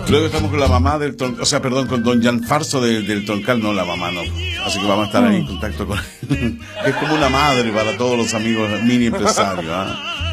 Luego estamos con la mamá del Troncal, o sea, perdón, con don Gianfarso del Troncal, no la mamá, no. Así que vamos a estar ahí en contacto con él. Es como una madre para todos los amigos mini empresarios, ¿ah?